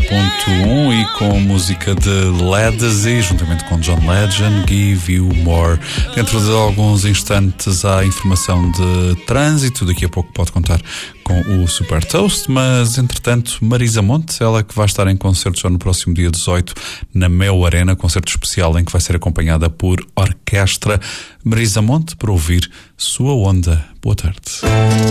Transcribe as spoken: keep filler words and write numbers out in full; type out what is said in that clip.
ponto um e com música de Ledesy, juntamente com John Legend, Give You More. Dentro de alguns instantes há informação de trânsito, daqui a pouco pode contar com o Super Toast, mas entretanto Marisa Monte, ela que vai estar em concerto já no próximo dia dezoito na Mel Arena, concerto especial em que vai ser acompanhada por orquestra. Marisa Monte, para ouvir Sua Onda. Boa tarde.